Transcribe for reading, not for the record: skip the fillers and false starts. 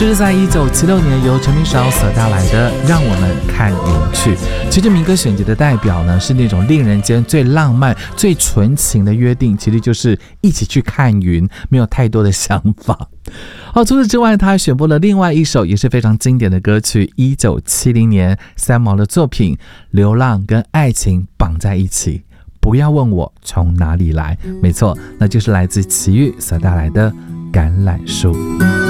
这是在1976年由陈明韶所带来的《让我们看云去》。其实民歌选集的代表呢，是那种恋人间最浪漫最纯情的约定，其实就是一起去看云，没有太多的想法。除此之外，他还选播了另外一首也是非常经典的歌曲，1970年三毛的作品《流浪跟爱情绑在一起》，不要问我从哪里来。没错，那就是来自齐豫所带来的《橄榄树》。